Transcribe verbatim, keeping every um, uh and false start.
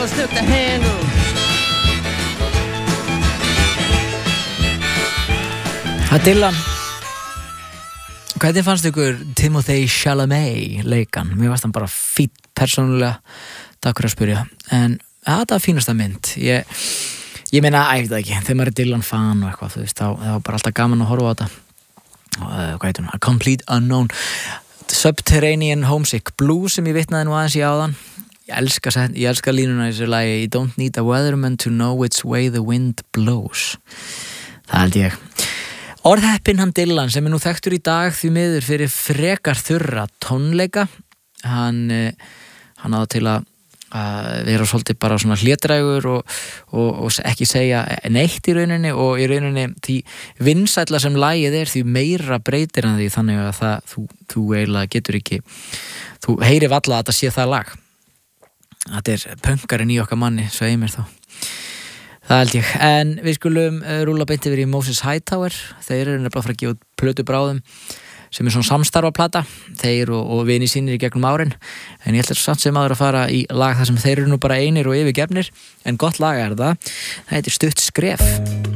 Took the handle. Það er Dylan. Hvernig fannst ykkur Timothée Chalamet leikan? Mér varst hann bara fínn persónulega. Takk fyrir að spyrja. En ja, það er fínasta mynd. Ég, ég meina, ég veit það ekki. Þegar maður er Dylan fan og eitthvað, þú veist, þá það var bara alltaf gaman að horfa á þetta. Og, uh, hvað heitir hún? A Complete Unknown. Subterranean Homesick Blues sem ég vitnaði nú aðeins í áðan. Ég elska, ég elska línuna í þessu lagi. You don't need a weatherman to know which way the wind blows. Það held ég. Orðheppinn hann Dylan sem er nú þekktur í dag því miður fyrir frekar þurra tónleika. Hann, hann áða til að, að vera svolítið bara svona hlédrægur og, og, og ekki segja neitt í rauninni og í rauninni því vinsælla sem lagið er því meira breytir hann því þannig að það, þú, þú eiginlega getur ekki, þú heyrir valla að þetta sé það lag. Þetta er pönkarinn í okkar manni, svo ég mér þá. Það held ég. En við skulum uh, rúlla beint yfir í Moses Hightower. Þeir eru nefnilega að fara að gefa út plötu bráðum sem er svona samstarfaplata. Þeir og, og vini sínir í gegnum árin. En ég ætla samt sem aður að fara í lag þar sem þeir eru nú bara einir og yfirgefnir. En gott lag er það. Það heitir Stutt skref.